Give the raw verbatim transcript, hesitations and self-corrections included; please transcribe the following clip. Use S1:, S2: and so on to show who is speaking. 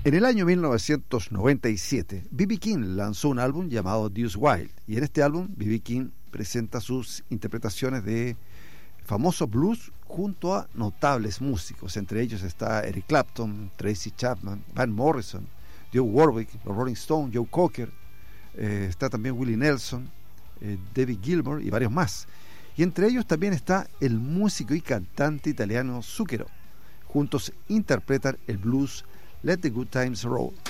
S1: En el año mil novecientos noventa y siete, B B King lanzó un álbum llamado Deuce Wild, y en este álbum B B King presenta sus interpretaciones de famosos blues junto a notables músicos. Entre ellos está Eric Clapton, Tracy Chapman, Van Morrison, Joe Warwick, los Rolling Stones, Joe Cocker, eh, está también Willie Nelson, eh, David Gilmour y varios más. Y entre ellos también está el músico y cantante italiano Zucchero. Juntos interpretan el blues Let the Good Times Roll.